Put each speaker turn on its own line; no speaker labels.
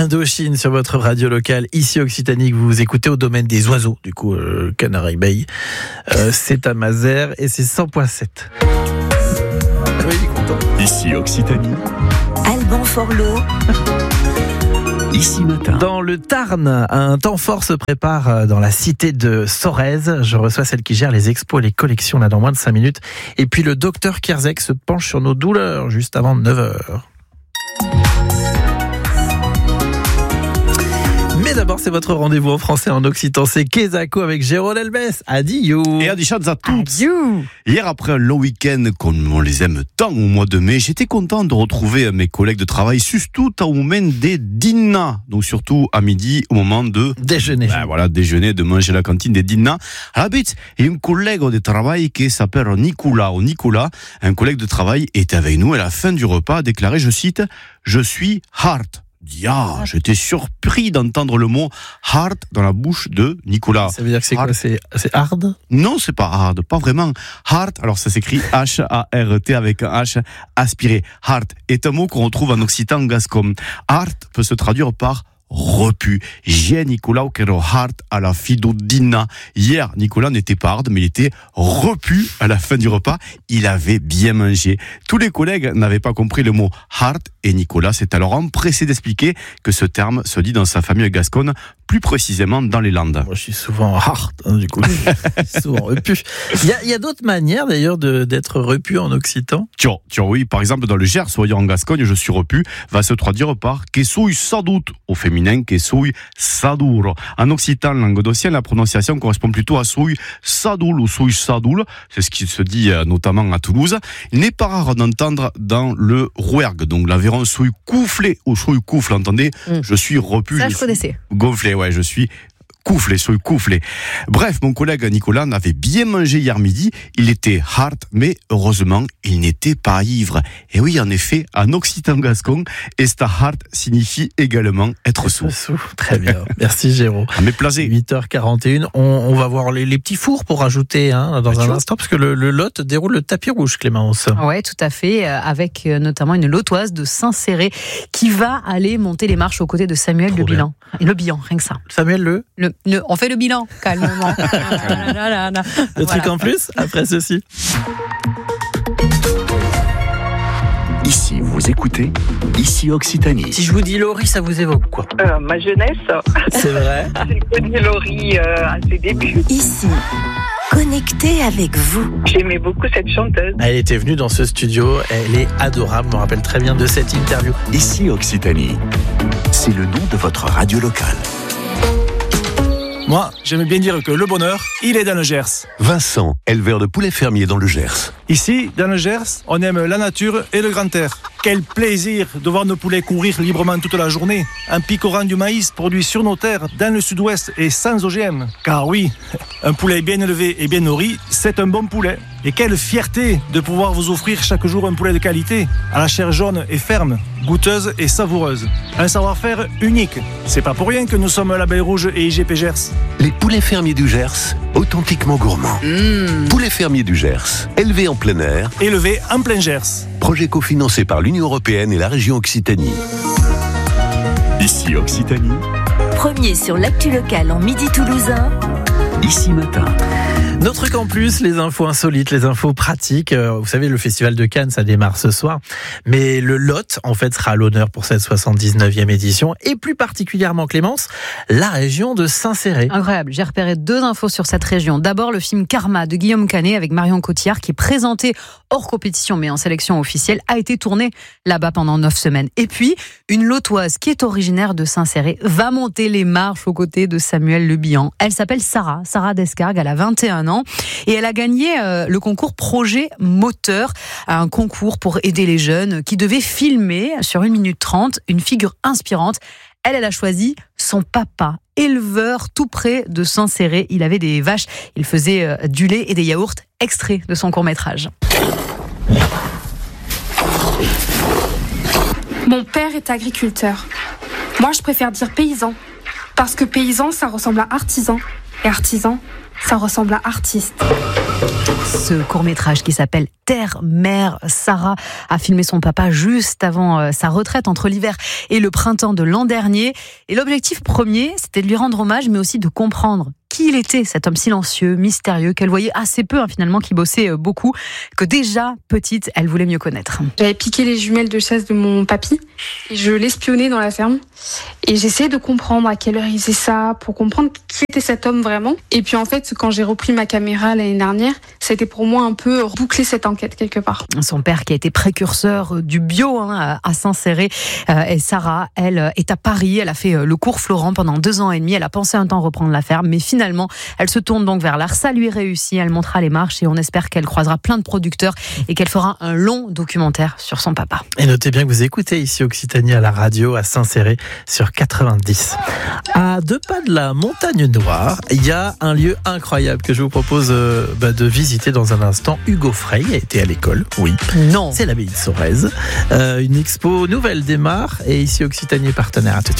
Indochine sur votre radio locale, ici Occitanie, que vous écoutez au domaine des oiseaux, du coup, Canary Bay. C'est à Mazères et c'est 100.7. Oui, il est content.
Ici Occitanie.
Alban Forlot.
Ici Matin.
Dans le Tarn, un temps fort se prépare dans la cité de Sorèze. Je reçois celle qui gère les expos et les collections là dans moins de 5 minutes. Et puis le docteur Kierzek se penche sur nos douleurs juste avant 9h. Mais d'abord, c'est votre rendez-vous en français en occitan. C'est Kezako avec Jérôme Elbès. Adieu.
Et adichats à toutes.
Adieu.
Hier, après un long week-end, comme on les aime tant au mois de mai, j'étais content de retrouver mes collègues de travail, surtout au moment des dîners. Donc surtout à midi, au moment de
déjeuner.
Déjeuner, de manger à la cantine des dîners. À la bête, il y a un collègue de travail qui s'appelle Nicolas. Un collègue de travail était avec nous et à la fin du repas a déclaré, je cite, « Je suis hard ». J'étais surpris d'entendre le mot hard dans la bouche de Nicolas.
Ça veut dire que c'est hard. Quoi? C'est hard?
Non, c'est pas hard, pas vraiment. Hard, alors ça s'écrit H-A-R-T avec un H aspiré. Hard est un mot qu'on retrouve en occitan gascon. Hard peut se traduire par repu. J'ai Nicolas qui est hard à la fidodina. Hier, Nicolas n'était pas hard, mais il était repu à la fin du repas. Il avait bien mangé. Tous les collègues n'avaient pas compris le mot hard et Nicolas s'est alors empressé d'expliquer que ce terme se dit dans sa famille gasconne, plus précisément dans les Landes.
Moi, je suis souvent hard, du coup. Souvent repu. Il y a d'autres manières, d'ailleurs, d'être repu en occitan.
Tiens, oui. Par exemple, dans le Gers, soyons en Gascogne, je suis repu, va se traduire par « kesouille sadout » au féminin, « kesouille sadour ». En occitan languedocien, la prononciation correspond plutôt à « souille sadoul » ou « souille sadoul ». C'est ce qui se dit notamment à Toulouse. Il n'est pas rare d'entendre dans le Rouergue, donc l'Aveyron, « souille couflé » ou « souille coufle », entendez, je suis repu.
Ça, je connaissais.
Gonflé, ouais, je suis coufflé. Bref, mon collègue Nicolas n'avait bien mangé hier midi. Il était hard, mais heureusement, il n'était pas ivre. Et oui, en effet, en occitan gascon, esta hard signifie également être sous.
Très bien. Merci, Jérôme.
À mes plaisirs.
8h41. On va voir les petits fours pour rajouter dans un instant, parce que le Lot déroule le tapis rouge, Clémence.
Oui, tout à fait, avec notamment une lotoise de Saint-Céré qui va aller monter les marches aux côtés de Samuel Le Bihan. Le Bihan, rien que ça.
Samuel
on fait le bilan, calmement.
Le truc en plus, après ceci.
Ici, vous écoutez, ici Occitanie.
Si je vous dis Laurie, ça vous évoque quoi?
Ma jeunesse.
C'est vrai.
J'ai connu Laurie à ses débuts.
Ici, connecté avec vous.
J'aimais beaucoup cette chanteuse.
Elle était venue dans ce studio, elle est adorable, je me rappelle très bien de cette interview.
Ici Occitanie, c'est le nom de votre radio locale.
Moi, j'aime bien dire que le bonheur, il est dans le Gers.
Vincent, éleveur de poulets fermiers dans le Gers.
Ici, dans le Gers, on aime la nature et le grand air. Quel plaisir de voir nos poulets courir librement toute la journée, en picorant du maïs produit sur nos terres, dans le sud-ouest et sans OGM. Car oui, un poulet bien élevé et bien nourri, c'est un bon poulet. Et quelle fierté de pouvoir vous offrir chaque jour un poulet de qualité, à la chair jaune et ferme, goûteuse et savoureuse. Un savoir-faire unique. C'est pas pour rien que nous sommes Label Rouge et IGP Gers.
Les poulets fermiers du Gers, authentiquement gourmands. Poulets fermiers du Gers, élevés en plein air.
Élevés en plein Gers.
Projet cofinancé par l'Union européenne et la région Occitanie. Ici Occitanie.
Premier sur l'actu locale en midi toulousain.
Ici Matin.
Nos trucs en plus, les infos insolites, les infos pratiques. Vous savez, le festival de Cannes, ça démarre ce soir. Mais le Lot, en fait, sera à l'honneur pour cette 79e édition. Et plus particulièrement, Clémence, la région de Saint-Céré.
Incroyable. J'ai repéré 2 infos sur cette région. D'abord, le film Karma de Guillaume Canet avec Marion Cotillard, qui est présenté hors compétition, mais en sélection officielle, a été tourné là-bas pendant 9 semaines. Et puis, une lotoise qui est originaire de Saint-Céré va monter les marches aux côtés de Samuel Le Bihan. Elle s'appelle Sarah Descargues, elle a 21 ans. Et elle a gagné le concours Projet Moteur, un concours pour aider les jeunes qui devaient filmer sur 1 minute 30 une figure inspirante. Elle a choisi son papa, éleveur tout près de Saint-Céré. Il avait des vaches, il faisait du lait et des yaourts, extrait de son court-métrage.
Mon père est agriculteur. Moi, je préfère dire paysan. Parce que paysan, ça ressemble à artisan. Et artisan, ça ressemble à artiste.
Ce court-métrage qui s'appelle Terre, Mère, Sarah a filmé son papa juste avant sa retraite entre l'hiver et le printemps de l'an dernier. Et l'objectif premier, c'était de lui rendre hommage, mais aussi de comprendre qui il était, cet homme silencieux, mystérieux, qu'elle voyait assez peu finalement, qui bossait beaucoup, que déjà petite, elle voulait mieux connaître.
J'avais piqué les jumelles de chasse de mon papy et je l'espionnais dans la ferme. Et j'essayais de comprendre à quelle heure il faisait ça, pour comprendre qui était cet homme vraiment. Et puis en fait, quand j'ai repris ma caméra l'année dernière, c'était pour moi un peu boucler cette enquête quelque part.
Son père qui a été précurseur du bio à Saint-Céré. Et Sarah, elle, est à Paris. Elle a fait le cours Florent pendant 2 ans et demi. Elle a pensé un temps reprendre la ferme, mais finalement, elle se tourne donc vers l'art. Ça lui réussit. Elle montera les marches et on espère qu'elle croisera plein de producteurs et qu'elle fera un long documentaire sur son papa.
Et notez bien que vous écoutez ici Occitanie à la radio à Saint-Céré sur 90. À 2 pas de la Montagne Noire, il y a un lieu incroyable que je vous propose de visiter dans un instant. Hugo Frey a été à l'école, oui.
Non.
C'est l'abbaye de Sorèze. Une expo nouvelle démarre et ici Occitanie est partenaire. À tout de suite.